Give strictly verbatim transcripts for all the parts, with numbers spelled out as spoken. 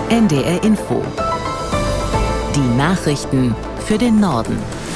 N D R Info. Die Nachrichten für den Norden.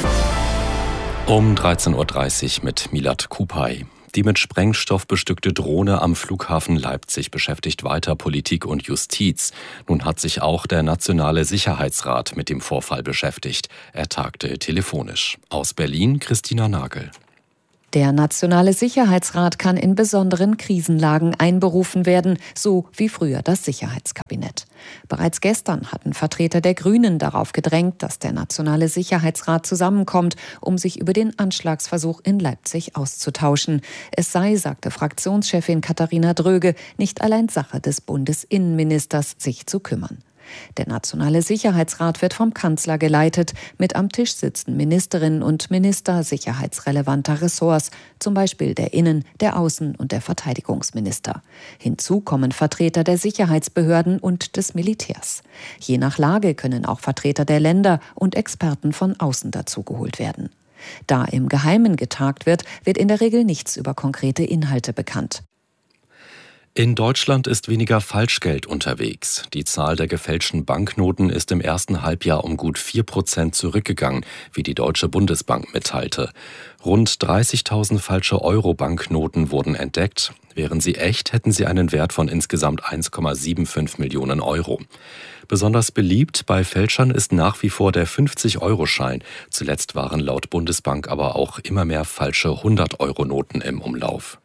Um dreizehn Uhr dreißig mit Milad Kupay. Die mit Sprengstoff bestückte Drohne am Flughafen Leipzig beschäftigt weiter Politik und Justiz. Nun hat sich auch der Nationale Sicherheitsrat mit dem Vorfall beschäftigt. Er tagte telefonisch. Aus Berlin Christina Nagel. Der Nationale Sicherheitsrat kann in besonderen Krisenlagen einberufen werden, so wie früher das Sicherheitskabinett. Bereits gestern hatten Vertreter der Grünen darauf gedrängt, dass der Nationale Sicherheitsrat zusammenkommt, um sich über den Anschlagsversuch in Leipzig auszutauschen. Es sei, sagte Fraktionschefin Katharina Dröge, nicht allein Sache des Bundesinnenministers, sich zu kümmern. Der Nationale Sicherheitsrat wird vom Kanzler geleitet. Mit am Tisch sitzen Ministerinnen und Minister sicherheitsrelevanter Ressorts, zum Beispiel der Innen-, der Außen- und der Verteidigungsminister. Hinzu kommen Vertreter der Sicherheitsbehörden und des Militärs. Je nach Lage können auch Vertreter der Länder und Experten von außen dazugeholt werden. Da im Geheimen getagt wird, wird in der Regel nichts über konkrete Inhalte bekannt. In Deutschland ist weniger Falschgeld unterwegs. Die Zahl der gefälschten Banknoten ist im ersten Halbjahr um gut vier Prozent zurückgegangen, wie die Deutsche Bundesbank mitteilte. Rund dreißigtausend falsche Euro-Banknoten wurden entdeckt. Wären sie echt, hätten sie einen Wert von insgesamt eins Komma fünfundsiebzig Millionen Euro. Besonders beliebt bei Fälschern ist nach wie vor der fünfzig-Euro-Schein. Zuletzt waren laut Bundesbank aber auch immer mehr falsche hundert-Euro-Noten im Umlauf.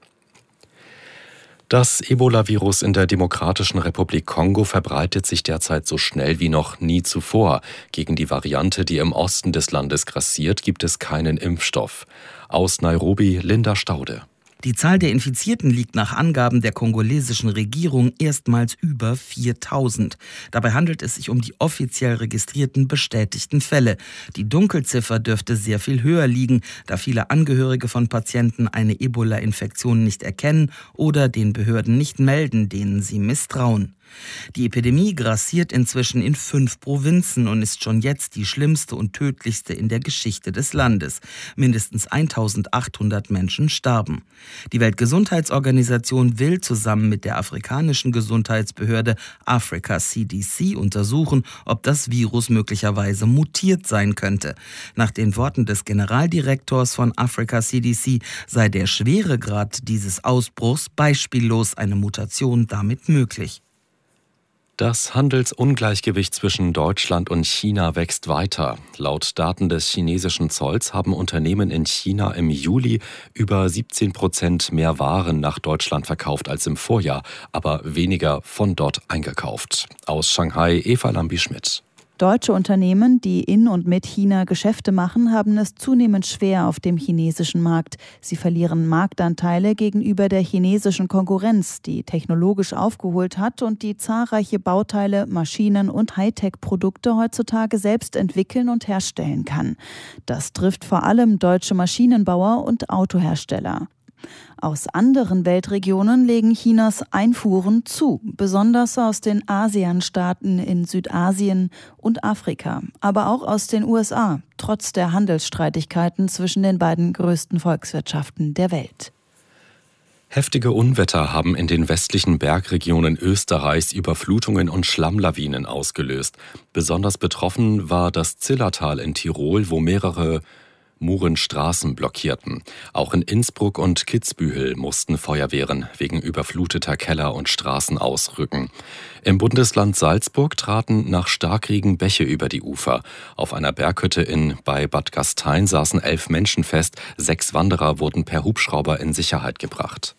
Das Ebola-Virus in der Demokratischen Republik Kongo verbreitet sich derzeit so schnell wie noch nie zuvor. Gegen die Variante, die im Osten des Landes grassiert, gibt es keinen Impfstoff. Aus Nairobi Linda Staude. Die Zahl der Infizierten liegt nach Angaben der kongolesischen Regierung erstmals über viertausend. Dabei handelt es sich um die offiziell registrierten bestätigten Fälle. Die Dunkelziffer dürfte sehr viel höher liegen, da viele Angehörige von Patienten eine Ebola-Infektion nicht erkennen oder den Behörden nicht melden, denen sie misstrauen. Die Epidemie grassiert inzwischen in fünf Provinzen und ist schon jetzt die schlimmste und tödlichste in der Geschichte des Landes. Mindestens eintausendachthundert Menschen starben. Die Weltgesundheitsorganisation will zusammen mit der afrikanischen Gesundheitsbehörde Africa C D C untersuchen, ob das Virus möglicherweise mutiert sein könnte. Nach den Worten des Generaldirektors von Africa C D C sei der Schweregrad dieses Ausbruchs beispiellos, eine Mutation damit möglich. Das Handelsungleichgewicht zwischen Deutschland und China wächst weiter. Laut Daten des chinesischen Zolls haben Unternehmen in China im Juli über siebzehn Prozent mehr Waren nach Deutschland verkauft als im Vorjahr, aber weniger von dort eingekauft. Aus Shanghai Eva Lambi-Schmidt. Deutsche Unternehmen, die in und mit China Geschäfte machen, haben es zunehmend schwer auf dem chinesischen Markt. Sie verlieren Marktanteile gegenüber der chinesischen Konkurrenz, die technologisch aufgeholt hat und die zahlreiche Bauteile, Maschinen und Hightech-Produkte heutzutage selbst entwickeln und herstellen kann. Das trifft vor allem deutsche Maschinenbauer und Autohersteller. Aus anderen Weltregionen legen Chinas Einfuhren zu, besonders aus den ASEAN-Staaten in Südasien und Afrika, aber auch aus den U S A, trotz der Handelsstreitigkeiten zwischen den beiden größten Volkswirtschaften der Welt. Heftige Unwetter haben in den westlichen Bergregionen Österreichs Überflutungen und Schlammlawinen ausgelöst. Besonders betroffen war das Zillertal in Tirol, wo mehrere Muren Straßen blockierten. Auch in Innsbruck und Kitzbühel mussten Feuerwehren wegen überfluteter Keller und Straßen ausrücken. Im Bundesland Salzburg traten nach Starkregen Bäche über die Ufer. Auf einer Berghütte in bei Bad Gastein saßen elf Menschen fest. Sechs Wanderer wurden per Hubschrauber in Sicherheit gebracht.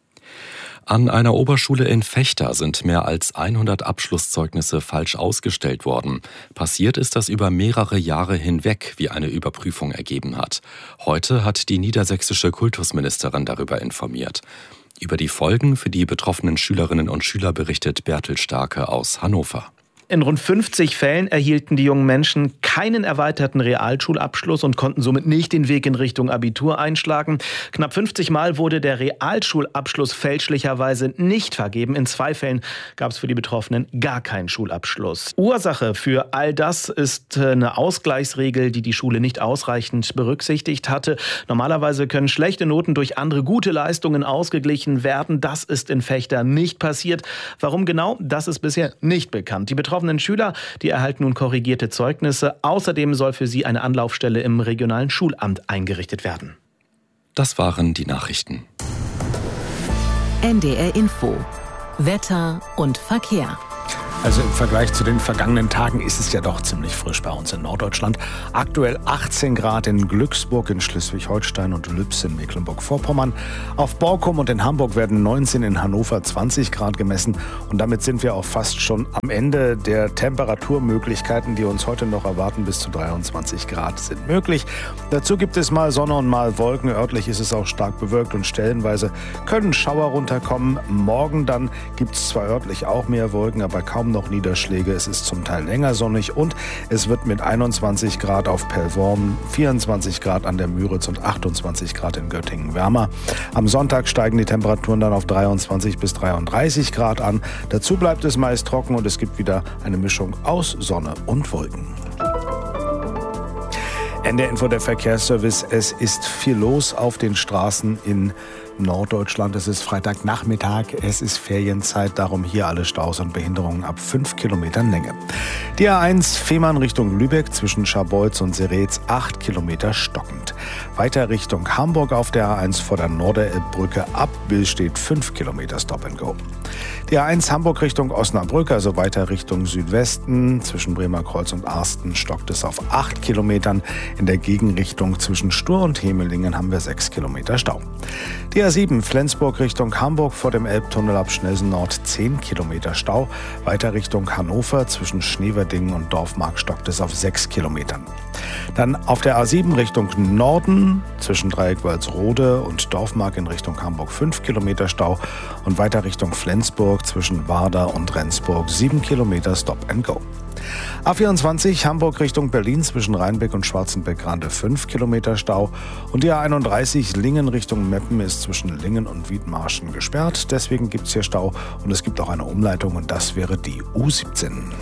An einer Oberschule in Vechta sind mehr als hundert Abschlusszeugnisse falsch ausgestellt worden. Passiert ist das über mehrere Jahre hinweg, wie eine Überprüfung ergeben hat. Heute hat die niedersächsische Kultusministerin darüber informiert. Über die Folgen für die betroffenen Schülerinnen und Schüler berichtet Bertel Starke aus Hannover. In rund fünfzig Fällen erhielten die jungen Menschen keinen erweiterten Realschulabschluss und konnten somit nicht den Weg in Richtung Abitur einschlagen. Knapp fünfzig Mal wurde der Realschulabschluss fälschlicherweise nicht vergeben. In zwei Fällen gab es für die Betroffenen gar keinen Schulabschluss. Ursache für all das ist eine Ausgleichsregel, die die Schule nicht ausreichend berücksichtigt hatte. Normalerweise können schlechte Noten durch andere gute Leistungen ausgeglichen werden. Das ist in Vechta nicht passiert. Warum genau? Das ist bisher nicht bekannt. Die Betroffenen betroffenen Schüler, die erhalten nun korrigierte Zeugnisse. Außerdem soll für sie eine Anlaufstelle im regionalen Schulamt eingerichtet werden. Das waren die Nachrichten. N D R Info. Wetter und Verkehr. Also im Vergleich zu den vergangenen Tagen ist es ja doch ziemlich frisch bei uns in Norddeutschland. Aktuell achtzehn Grad in Glücksburg in Schleswig-Holstein und Lübs in Mecklenburg-Vorpommern. Auf Borkum und in Hamburg werden neunzehn, in Hannover zwanzig Grad gemessen. Und damit sind wir auch fast schon am Ende der Temperaturmöglichkeiten, die uns heute noch erwarten. Bis zu dreiundzwanzig Grad sind möglich. Dazu gibt es mal Sonne und mal Wolken. Örtlich ist es auch stark bewölkt und stellenweise können Schauer runterkommen. Morgen dann gibt es zwar örtlich auch mehr Wolken, aber kaum noch Niederschläge. Es ist zum Teil länger sonnig und es wird mit einundzwanzig Grad auf Pellworm, vierundzwanzig Grad an der Müritz und achtundzwanzig Grad in Göttingen wärmer. Am Sonntag steigen die Temperaturen dann auf dreiundzwanzig bis dreiunddreißig Grad an. Dazu bleibt es meist trocken und es gibt wieder eine Mischung aus Sonne und Wolken. N D R Info, der Verkehrsservice. Es ist viel los auf den Straßen in Norddeutschland. Es ist Freitagnachmittag, es ist Ferienzeit, darum hier alle Staus und Behinderungen ab fünf Kilometern Länge. Die A eins Fehmarn Richtung Lübeck zwischen Scharbeutz und Seretz acht Kilometer stockend. Weiter Richtung Hamburg auf der A eins vor der Norderelbbrücke ab Bill steht fünf Kilometer Stop and Go. Die A eins Hamburg Richtung Osnabrück, also weiter Richtung Südwesten zwischen Bremerkreuz und Arsten stockt es auf acht Kilometern. In der Gegenrichtung zwischen Stur und Hemelingen haben wir sechs Kilometer Stau. Die A sieben Flensburg Richtung Hamburg vor dem Elbtunnel ab Schnelsen Nord zehn Kilometer Stau. Weiter Richtung Hannover zwischen Schneverdingen und Dorfmark stockt es auf sechs Kilometern. Dann auf der A sieben Richtung Norden zwischen Dreieck-Walsrode und Dorfmark in Richtung Hamburg fünf Kilometer Stau und weiter Richtung Flensburg zwischen Warder und Rendsburg sieben Kilometer Stop and Go. A vierundzwanzig Hamburg Richtung Berlin zwischen Rheinbeck und Schwarzenbeck-Rande fünf Kilometer Stau und die A einunddreißig Lingen Richtung Meppen ist zwischen Lingen und Wiedmarschen gesperrt. Deswegen gibt es hier Stau und es gibt auch eine Umleitung und das wäre die U siebzehn.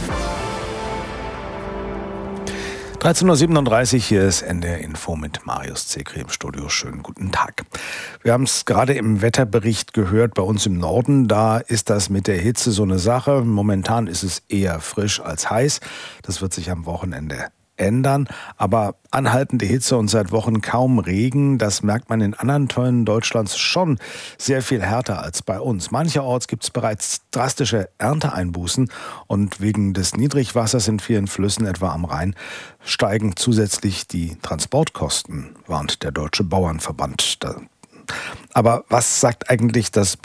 dreizehn Uhr siebenunddreißig, hier ist N D R Info mit Marius Zekri im Studio. Schönen guten Tag. Wir haben es gerade im Wetterbericht gehört, bei uns im Norden, da ist das mit der Hitze so eine Sache. Momentan ist es eher frisch als heiß. Das wird sich am Wochenende ändern, aber anhaltende Hitze und seit Wochen kaum Regen, das merkt man in anderen Teilen Deutschlands schon sehr viel härter als bei uns. Mancherorts gibt es bereits drastische Ernteeinbußen und wegen des Niedrigwassers in vielen Flüssen, etwa am Rhein, steigen zusätzlich die Transportkosten, warnt der Deutsche Bauernverband. Aber was sagt eigentlich das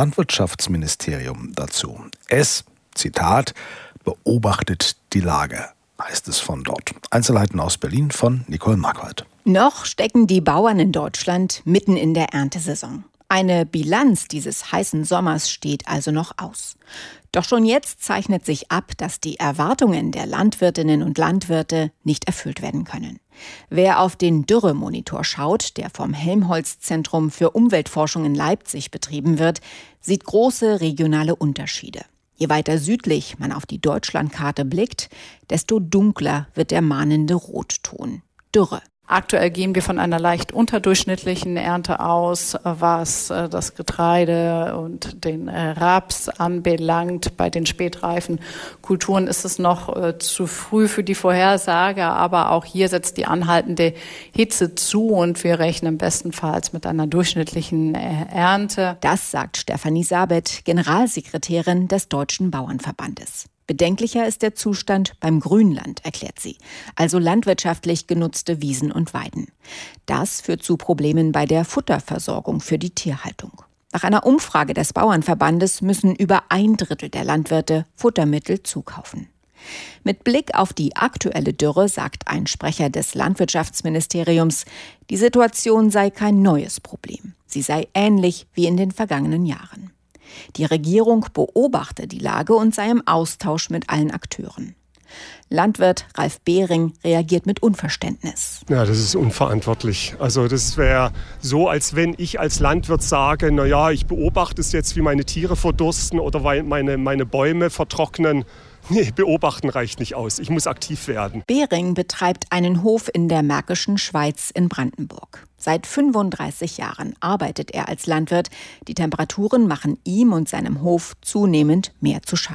Bundeslandwirtschaftsministerium dazu? Es, Zitat, beobachtet die Lage, heißt es von dort. Einzelheiten aus Berlin von Nicole Marquardt. Noch stecken die Bauern in Deutschland mitten in der Erntesaison. Eine Bilanz dieses heißen Sommers steht also noch aus. Doch schon jetzt zeichnet sich ab, dass die Erwartungen der Landwirtinnen und Landwirte nicht erfüllt werden können. Wer auf den Dürremonitor schaut, der vom Helmholtz-Zentrum für Umweltforschung in Leipzig betrieben wird, sieht große regionale Unterschiede. Je weiter südlich man auf die Deutschlandkarte blickt, desto dunkler wird der mahnende Rotton. Dürre. Aktuell gehen wir von einer leicht unterdurchschnittlichen Ernte aus, was das Getreide und den Raps anbelangt. Bei den spätreifen Kulturen ist es noch zu früh für die Vorhersage, aber auch hier setzt die anhaltende Hitze zu und wir rechnen bestenfalls mit einer durchschnittlichen Ernte. Das sagt Stefanie Sabet, Generalsekretärin des Deutschen Bauernverbandes. Bedenklicher ist der Zustand beim Grünland, erklärt sie, also landwirtschaftlich genutzte Wiesen und Weiden. Das führt zu Problemen bei der Futterversorgung für die Tierhaltung. Nach einer Umfrage des Bauernverbandes müssen über ein Drittel der Landwirte Futtermittel zukaufen. Mit Blick auf die aktuelle Dürre sagt ein Sprecher des Landwirtschaftsministeriums, die Situation sei kein neues Problem. Sie sei ähnlich wie in den vergangenen Jahren. Die Regierung beobachte die Lage und sei im Austausch mit allen Akteuren. Landwirt Ralf Behring reagiert mit Unverständnis. Ja, das ist unverantwortlich. Also das wäre so, als wenn ich als Landwirt sage, na ja, ich beobachte es jetzt, wie meine Tiere verdursten oder weil meine, meine Bäume vertrocknen. Nee, beobachten reicht nicht aus. Ich muss aktiv werden. Behring betreibt einen Hof in der Märkischen Schweiz in Brandenburg. Seit fünfunddreißig Jahren arbeitet er als Landwirt. Die Temperaturen machen ihm und seinem Hof zunehmend mehr zu schaffen.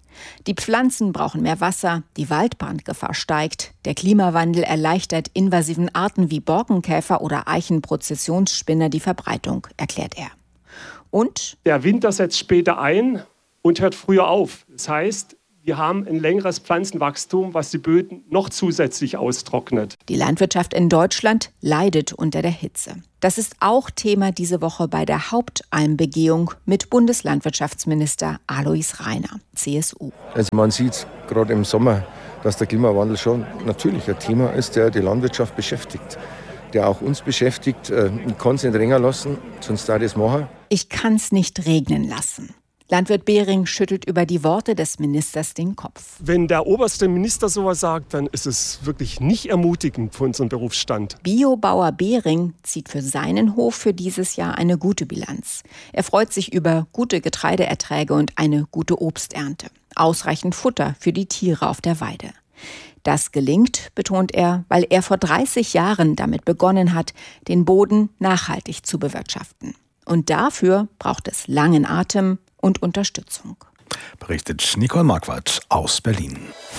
Die Pflanzen brauchen mehr Wasser, die Waldbrandgefahr steigt, der Klimawandel erleichtert invasiven Arten wie Borkenkäfer oder Eichenprozessionsspinner die Verbreitung, erklärt er. Und der Winter setzt später ein und hört früher auf. Das heißt, wir haben ein längeres Pflanzenwachstum, was die Böden noch zusätzlich austrocknet. Die Landwirtschaft in Deutschland leidet unter der Hitze. Das ist auch Thema diese Woche bei der Hauptalmbegehung mit Bundeslandwirtschaftsminister Alois Rainer, C S U. Also man sieht gerade im Sommer, dass der Klimawandel schon natürlich ein Thema ist, der die Landwirtschaft beschäftigt, der auch uns beschäftigt. Ich kann es nicht länger lassen, sonst da das machen. Ich kann es nicht regnen lassen. Landwirt Behring schüttelt über die Worte des Ministers den Kopf. Wenn der oberste Minister sowas sagt, dann ist es wirklich nicht ermutigend für unseren Berufsstand. Biobauer Behring zieht für seinen Hof für dieses Jahr eine gute Bilanz. Er freut sich über gute Getreideerträge und eine gute Obsternte. Ausreichend Futter für die Tiere auf der Weide. Das gelingt, betont er, weil er vor dreißig Jahren damit begonnen hat, den Boden nachhaltig zu bewirtschaften. Und dafür braucht es langen Atem und Unterstützung. Berichtet Nicole Marquardt aus Berlin.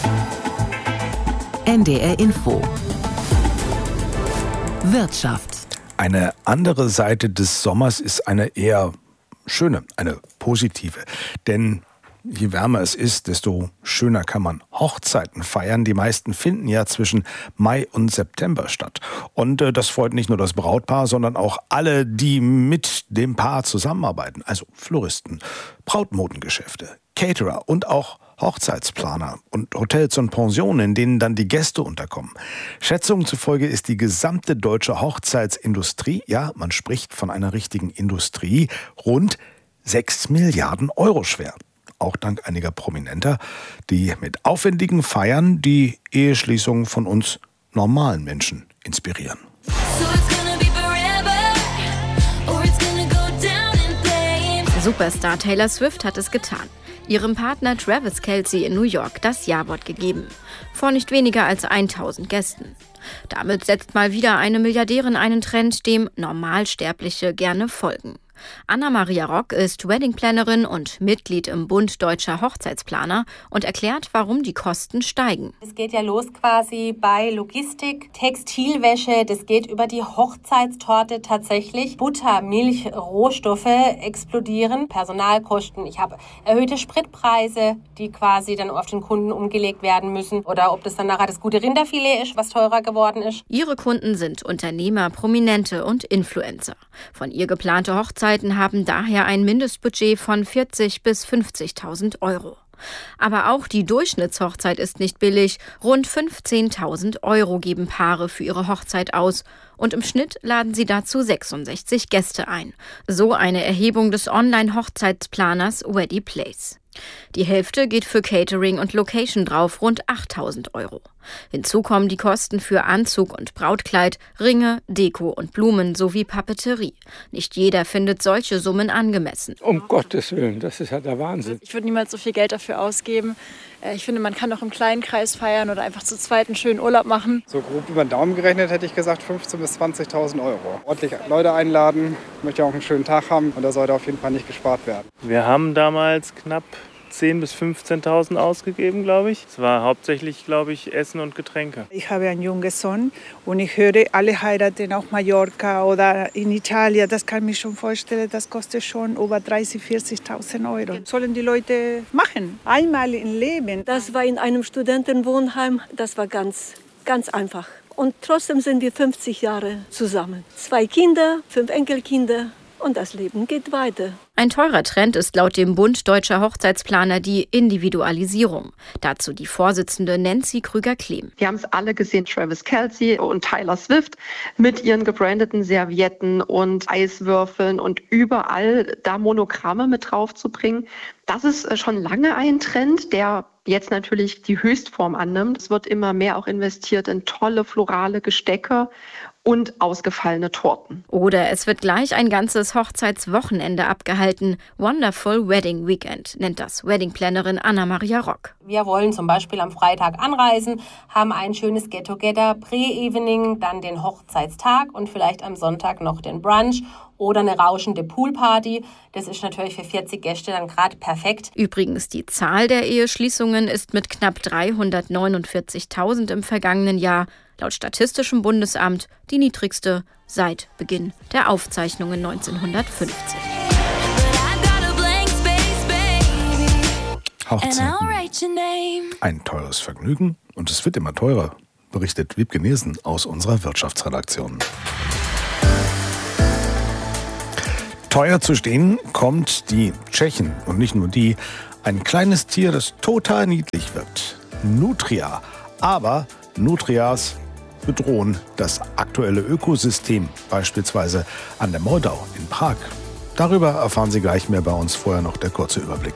N D R Info. Wirtschaft. Eine andere Seite des Sommers ist eine eher schöne, eine positive. Denn je wärmer es ist, desto schöner kann man Hochzeiten feiern. Die meisten finden ja zwischen Mai und September statt. Und äh, das freut nicht nur das Brautpaar, sondern auch alle, die mit dem Paar zusammenarbeiten. Also Floristen, Brautmodengeschäfte, Caterer und auch Hochzeitsplaner und Hotels und Pensionen, in denen dann die Gäste unterkommen. Schätzungen zufolge ist die gesamte deutsche Hochzeitsindustrie, ja, man spricht von einer richtigen Industrie, rund sechs Milliarden Euro schwer. Auch dank einiger Prominenter, die mit aufwendigen Feiern die Eheschließung von uns normalen Menschen inspirieren. Superstar Taylor Swift hat es getan. Ihrem Partner Travis Kelce in New York das Ja-Wort gegeben. Vor nicht weniger als tausend Gästen. Damit setzt mal wieder eine Milliardärin einen Trend, dem Normalsterbliche gerne folgen. Anna-Maria Rock ist Weddingplanerin und Mitglied im Bund Deutscher Hochzeitsplaner und erklärt, warum die Kosten steigen. Es geht ja los quasi bei Logistik, Textilwäsche, das geht über die Hochzeitstorte tatsächlich. Butter, Milch, Rohstoffe explodieren, Personalkosten. Ich habe erhöhte Spritpreise, die quasi dann auf den Kunden umgelegt werden müssen. Oder ob das dann nachher das gute Rinderfilet ist, was teurer geworden ist. Ihre Kunden sind Unternehmer, Prominente und Influencer. Von ihr geplante Hochzeit haben daher ein Mindestbudget von vierzigtausend bis fünfzigtausend Euro. Aber auch die Durchschnittshochzeit ist nicht billig. Rund fünfzehntausend Euro geben Paare für ihre Hochzeit aus. Und im Schnitt laden sie dazu sechsundsechzig Gäste ein. So eine Erhebung des Online-Hochzeitsplaners Weddyplace. Die Hälfte geht für Catering und Location drauf, rund achttausend Euro. Hinzu kommen die Kosten für Anzug und Brautkleid, Ringe, Deko und Blumen sowie Papeterie. Nicht jeder findet solche Summen angemessen. Um Gottes Willen, das ist ja der Wahnsinn. Ich würde niemals so viel Geld dafür ausgeben. Ich finde, man kann auch im kleinen Kreis feiern oder einfach zu zweit einen schönen Urlaub machen. So grob über den Daumen gerechnet hätte ich gesagt fünfzehntausend bis zwanzigtausend Euro. Ordentlich Leute einladen, ich möchte auch einen schönen Tag haben und da sollte auf jeden Fall nicht gespart werden. Wir haben damals knapp zehntausend bis fünfzehntausend ausgegeben, glaube ich. Es war hauptsächlich, glaube ich, Essen und Getränke. Ich habe einen jungen Sohn und ich höre, alle heiraten auf Mallorca oder in Italien. Das kann ich mir schon vorstellen, das kostet schon über dreißigtausend, vierzigtausend Euro. Sollen die Leute machen, einmal im Leben. Das war in einem Studentenwohnheim, das war ganz, ganz einfach. Und trotzdem sind wir fünfzig Jahre zusammen. Zwei Kinder, fünf Enkelkinder. Und das Leben geht weiter. Ein teurer Trend ist laut dem Bund Deutscher Hochzeitsplaner die Individualisierung. Dazu die Vorsitzende Nancy Krüger-Klehm. Wir haben es alle gesehen, Travis Kelce und Taylor Swift mit ihren gebrandeten Servietten und Eiswürfeln und überall da Monogramme mit drauf zu bringen. Das ist schon lange ein Trend, der jetzt natürlich die Höchstform annimmt. Es wird immer mehr auch investiert in tolle florale Gestecke und ausgefallene Torten. Oder es wird gleich ein ganzes Hochzeitswochenende abgehalten. Wonderful Wedding Weekend nennt das Weddingplanerin Anna-Maria Rock. Wir wollen zum Beispiel am Freitag anreisen, haben ein schönes Get-Together, Pre-Evening, dann den Hochzeitstag und vielleicht am Sonntag noch den Brunch oder eine rauschende Poolparty. Das ist natürlich für vierzig Gäste dann gerade perfekt. Übrigens, die Zahl der Eheschließungen ist mit knapp dreihundertneunundvierzigtausend im vergangenen Jahr laut Statistischem Bundesamt die niedrigste seit Beginn der Aufzeichnungen neunzehnhundertfünfzig. Hochzeiten. Ein teures Vergnügen und es wird immer teurer, berichtet Wiebke Nielsen aus unserer Wirtschaftsredaktion. Teuer zu stehen kommt die Tschechen und nicht nur die. Ein kleines Tier, das total niedlich wirkt. Nutria. Aber Nutrias bedrohen das aktuelle Ökosystem, beispielsweise an der Moldau in Prag. Darüber erfahren Sie gleich mehr bei uns. Vorher noch der kurze Überblick.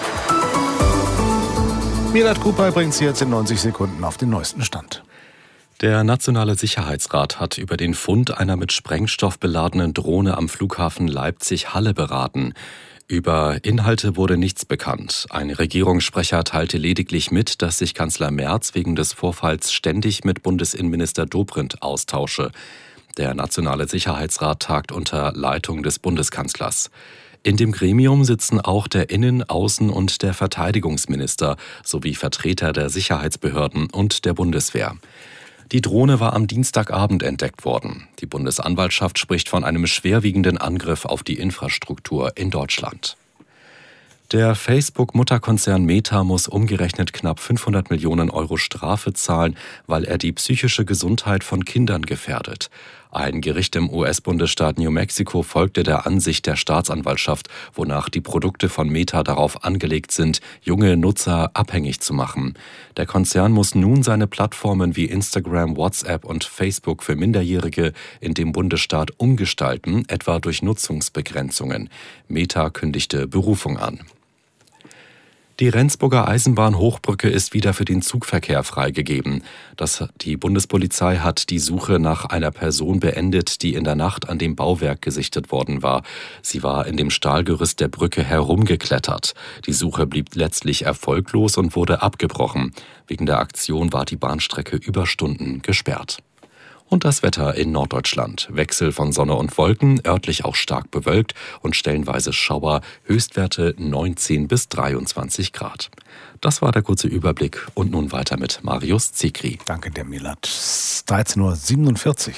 Mirat Kupay bringt Sie jetzt in neunzig Sekunden auf den neuesten Stand. Der Nationale Sicherheitsrat hat über den Fund einer mit Sprengstoff beladenen Drohne am Flughafen Leipzig-Halle beraten. Über Inhalte wurde nichts bekannt. Ein Regierungssprecher teilte lediglich mit, dass sich Kanzler Merz wegen des Vorfalls ständig mit Bundesinnenminister Dobrindt austausche. Der Nationale Sicherheitsrat tagt unter Leitung des Bundeskanzlers. In dem Gremium sitzen auch der Innen-, Außen- und der Verteidigungsminister sowie Vertreter der Sicherheitsbehörden und der Bundeswehr. Die Drohne war am Dienstagabend entdeckt worden. Die Bundesanwaltschaft spricht von einem schwerwiegenden Angriff auf die Infrastruktur in Deutschland. Der Facebook-Mutterkonzern Meta muss umgerechnet knapp fünfhundert Millionen Euro Strafe zahlen, weil er die psychische Gesundheit von Kindern gefährdet. Ein Gericht im U S-Bundesstaat New Mexico folgte der Ansicht der Staatsanwaltschaft, wonach die Produkte von Meta darauf angelegt sind, junge Nutzer abhängig zu machen. Der Konzern muss nun seine Plattformen wie Instagram, WhatsApp und Facebook für Minderjährige in dem Bundesstaat umgestalten, etwa durch Nutzungsbegrenzungen. Meta kündigte Berufung an. Die Rendsburger Eisenbahnhochbrücke ist wieder für den Zugverkehr freigegeben. Das, die Bundespolizei hat die Suche nach einer Person beendet, die in der Nacht an dem Bauwerk gesichtet worden war. Sie war in dem Stahlgerüst der Brücke herumgeklettert. Die Suche blieb letztlich erfolglos und wurde abgebrochen. Wegen der Aktion war die Bahnstrecke über Stunden gesperrt. Und das Wetter in Norddeutschland. Wechsel von Sonne und Wolken, örtlich auch stark bewölkt und stellenweise Schauer, Höchstwerte neunzehn bis dreiundzwanzig Grad. Das war der kurze Überblick und nun weiter mit Marius Zikri. Danke dir, Milat. dreizehn Uhr siebenundvierzig.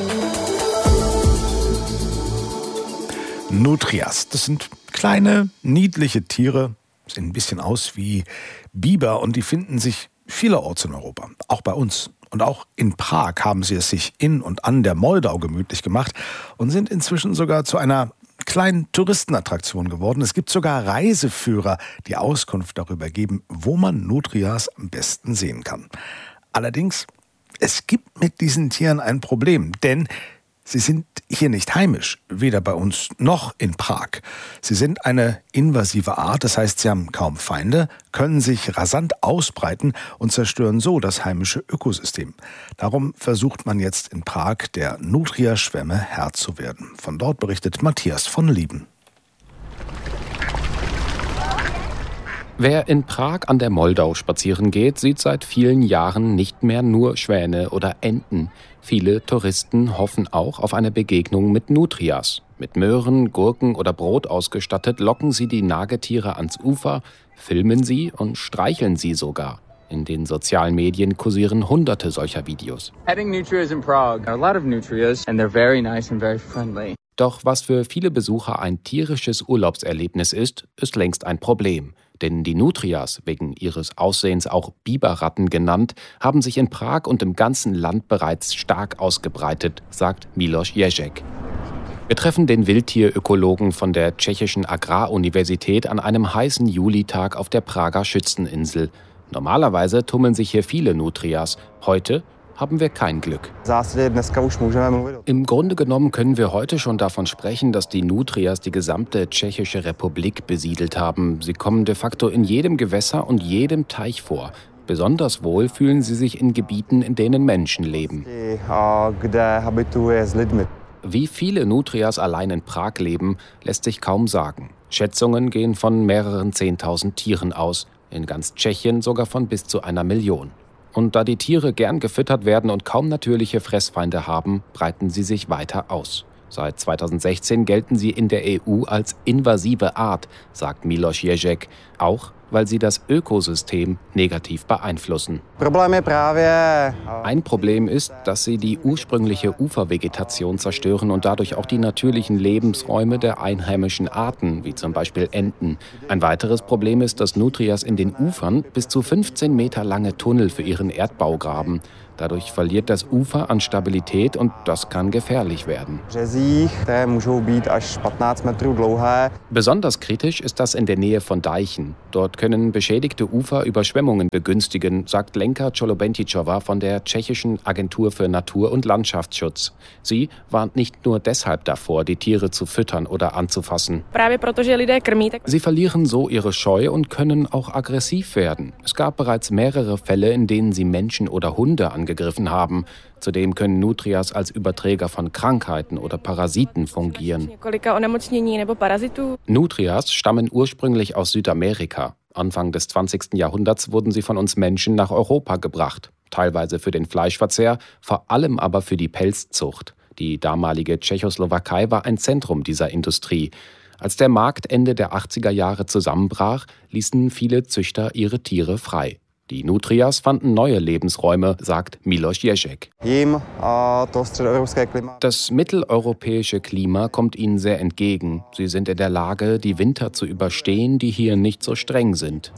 Nutrias, das sind kleine, niedliche Tiere, sehen ein bisschen aus wie Biber und die finden sich vielerorts in Europa, auch bei uns. Und auch in Prag haben sie es sich in und an der Moldau gemütlich gemacht und sind inzwischen sogar zu einer kleinen Touristenattraktion geworden. Es gibt sogar Reiseführer, die Auskunft darüber geben, wo man Nutrias am besten sehen kann. Allerdings, es gibt mit diesen Tieren ein Problem, denn sie sind hier nicht heimisch, weder bei uns noch in Prag. Sie sind eine invasive Art, das heißt, sie haben kaum Feinde, können sich rasant ausbreiten und zerstören so das heimische Ökosystem. Darum versucht man jetzt in Prag, der Nutria-Schwemme Herr zu werden. Von dort berichtet Matthias von Lieben. Wer in Prag an der Moldau spazieren geht, sieht seit vielen Jahren nicht mehr nur Schwäne oder Enten. Viele Touristen hoffen auch auf eine Begegnung mit Nutrias. Mit Möhren, Gurken oder Brot ausgestattet, locken sie die Nagetiere ans Ufer, filmen sie und streicheln sie sogar. In den sozialen Medien kursieren hunderte solcher Videos. Doch was für viele Besucher ein tierisches Urlaubserlebnis ist, ist längst ein Problem. Denn die Nutrias, wegen ihres Aussehens auch Biberratten genannt, haben sich in Prag und im ganzen Land bereits stark ausgebreitet, sagt Miloš Ježek. Wir treffen den Wildtierökologen von der Tschechischen Agraruniversität an einem heißen Julitag auf der Prager Schützeninsel. Normalerweise tummeln sich hier viele Nutrias. Heute haben wir kein Glück. Im Grunde genommen können wir heute schon davon sprechen, dass die Nutrias die gesamte Tschechische Republik besiedelt haben. Sie kommen de facto in jedem Gewässer und jedem Teich vor. Besonders wohl fühlen sie sich in Gebieten, in denen Menschen leben. Wie viele Nutrias allein in Prag leben, lässt sich kaum sagen. Schätzungen gehen von mehreren Zehntausend Tieren aus, in ganz Tschechien sogar von bis zu einer Million. Und da die Tiere gern gefüttert werden und kaum natürliche Fressfeinde haben, breiten sie sich weiter aus. Seit zweitausendsechzehn gelten sie in der E U als invasive Art, sagt Miloš Ježek, auch weil sie das Ökosystem negativ beeinflussen. Ein Problem ist, dass sie die ursprüngliche Ufervegetation zerstören und dadurch auch die natürlichen Lebensräume der einheimischen Arten, wie zum Beispiel Enten. Ein weiteres Problem ist, dass Nutrias in den Ufern bis zu fünfzehn Meter lange Tunnel für ihren Erdbau graben. Dadurch verliert das Ufer an Stabilität und das kann gefährlich werden. Besonders kritisch ist das in der Nähe von Deichen. Dort können beschädigte Ufer Überschwemmungen begünstigen, sagt Lenka Čolobentičová von der tschechischen Agentur für Natur- und Landschaftsschutz. Sie warnt nicht nur deshalb davor, die Tiere zu füttern oder anzufassen. Sie verlieren so ihre Scheu und können auch aggressiv werden. Es gab bereits mehrere Fälle, in denen sie Menschen oder Hunde angegriffen haben. Zudem können Nutrias als Überträger von Krankheiten oder Parasiten fungieren. Nutrias stammen ursprünglich aus Südamerika. Anfang des zwanzigsten Jahrhunderts wurden sie von uns Menschen nach Europa gebracht. Teilweise für den Fleischverzehr, vor allem aber für die Pelzzucht. Die damalige Tschechoslowakei war ein Zentrum dieser Industrie. Als der Markt Ende der achtziger Jahre zusammenbrach, ließen viele Züchter ihre Tiere frei. Die Nutrias fanden neue Lebensräume, sagt Miloš Ježek. Das mitteleuropäische Klima kommt ihnen sehr entgegen. Sie sind in der Lage, die Winter zu überstehen, die hier nicht so streng sind.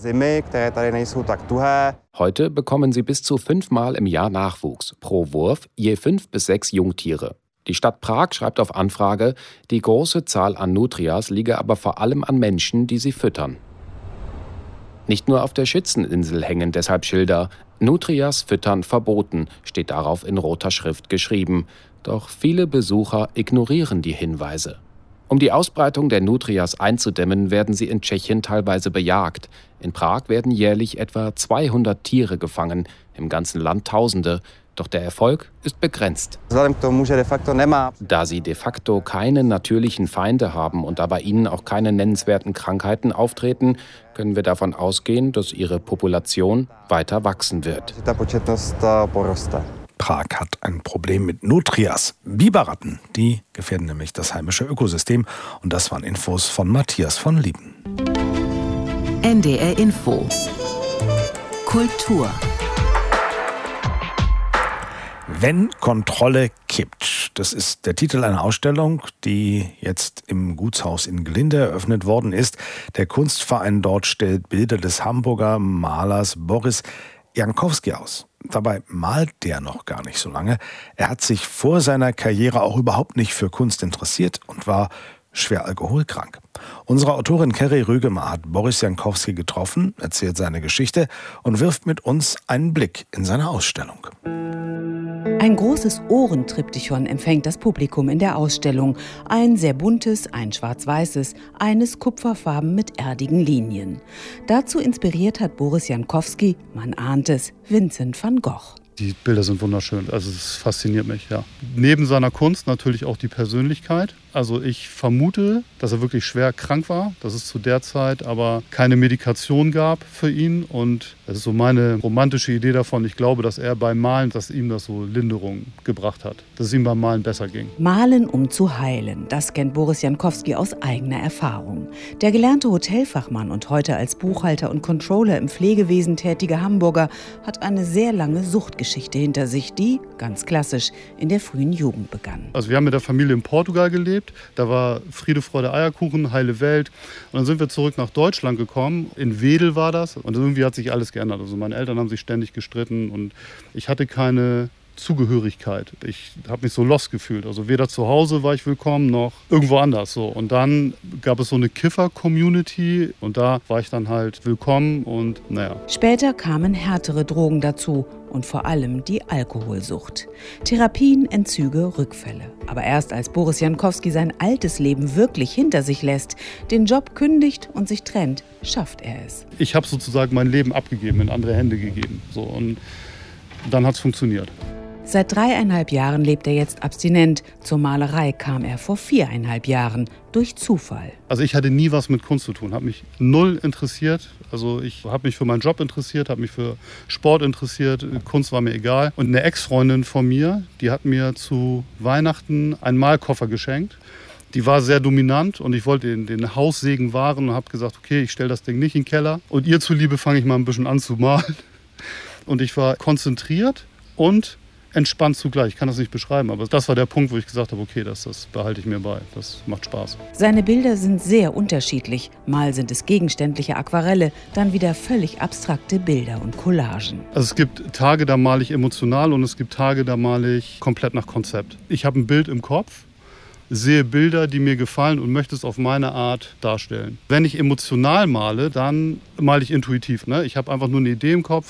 Heute bekommen sie bis zu fünfmal im Jahr Nachwuchs, pro Wurf je fünf bis sechs Jungtiere. Die Stadt Prag schreibt auf Anfrage, die große Zahl an Nutrias liege aber vor allem an Menschen, die sie füttern. Nicht nur auf der Schützeninsel hängen deshalb Schilder. Nutrias füttern verboten, steht darauf in roter Schrift geschrieben. Doch viele Besucher ignorieren die Hinweise. Um die Ausbreitung der Nutrias einzudämmen, werden sie in Tschechien teilweise bejagt. In Prag werden jährlich etwa zweihundert Tiere gefangen, im ganzen Land Tausende. Doch der Erfolg ist begrenzt. Da sie de facto keine natürlichen Feinde haben und da bei ihnen auch keine nennenswerten Krankheiten auftreten, können wir davon ausgehen, dass ihre Population weiter wachsen wird. Prag hat ein Problem mit Nutrias. Biberratten, die gefährden nämlich das heimische Ökosystem. Und das waren Infos von Matthias von Lieben. N D R Info. Kultur. Wenn Kontrolle kippt. Das ist der Titel einer Ausstellung, die jetzt im Gutshaus in Glinde eröffnet worden ist. Der Kunstverein dort stellt Bilder des Hamburger Malers Boris Jankowski aus. Dabei malt der noch gar nicht so lange. Er hat sich vor seiner Karriere auch überhaupt nicht für Kunst interessiert und war schwer alkoholkrank. Unsere Autorin Kerry Rügemer hat Boris Jankowski getroffen, erzählt seine Geschichte und wirft mit uns einen Blick in seine Ausstellung. Ein großes Ohrentriptychon empfängt das Publikum in der Ausstellung. Ein sehr buntes, ein schwarz-weißes, eines kupferfarben mit erdigen Linien. Dazu inspiriert hat Boris Jankowski, man ahnt es, Vincent van Gogh. Die Bilder sind wunderschön, also es fasziniert mich, ja. Neben seiner Kunst natürlich auch die Persönlichkeit. Also ich vermute, dass er wirklich schwer krank war, dass es zu der Zeit aber keine Medikation gab für ihn. Und das ist so meine romantische Idee davon. Ich glaube, dass er beim Malen, dass ihm das so Linderung gebracht hat, dass es ihm beim Malen besser ging. Malen, um zu heilen, das kennt Boris Jankowski aus eigener Erfahrung. Der gelernte Hotelfachmann und heute als Buchhalter und Controller im Pflegewesen tätige Hamburger hat eine sehr lange Suchtgeschichte hinter sich, die, ganz klassisch, in der frühen Jugend begann. Also wir haben mit der Familie in Portugal gelebt. Da war Friede, Freude, Eierkuchen, heile Welt. Und dann sind wir zurück nach Deutschland gekommen. In Wedel war das. Und irgendwie hat sich alles geändert. Also meine Eltern haben sich ständig gestritten. Und ich hatte keine Zugehörigkeit. Ich habe mich so lost gefühlt. Also weder zu Hause war ich willkommen, noch irgendwo anders. So. Und dann gab es so eine Kiffer-Community und da war ich dann halt willkommen und naja. Später kamen härtere Drogen dazu und vor allem die Alkoholsucht. Therapien, Entzüge, Rückfälle. Aber erst als Boris Jankowski sein altes Leben wirklich hinter sich lässt, den Job kündigt und sich trennt, schafft er es. Ich habe sozusagen mein Leben abgegeben, in andere Hände gegeben. So, und dann hat es funktioniert. Seit dreieinhalb Jahren lebt er jetzt abstinent. Zur Malerei kam er vor viereinhalb Jahren, durch Zufall. Also ich hatte nie was mit Kunst zu tun, habe mich null interessiert. Also ich habe mich für meinen Job interessiert, habe mich für Sport interessiert, Kunst war mir egal. Und eine Ex-Freundin von mir, die hat mir zu Weihnachten einen Malkoffer geschenkt. Die war sehr dominant und ich wollte den, den Haussegen wahren und habe gesagt, okay, ich stelle das Ding nicht in den Keller. Und ihr zuliebe fange ich mal ein bisschen an zu malen. Und ich war konzentriert und entspannt zugleich. Ich kann das nicht beschreiben, aber das war der Punkt, wo ich gesagt habe, okay, das, das behalte ich mir bei. Das macht Spaß. Seine Bilder sind sehr unterschiedlich. Mal sind es gegenständliche Aquarelle, dann wieder völlig abstrakte Bilder und Collagen. Also es gibt Tage, da male ich emotional und es gibt Tage, da male ich komplett nach Konzept. Ich habe ein Bild im Kopf, sehe Bilder, die mir gefallen und möchte es auf meine Art darstellen. Wenn ich emotional male, dann male ich intuitiv. Ne? Ich habe einfach nur eine Idee im Kopf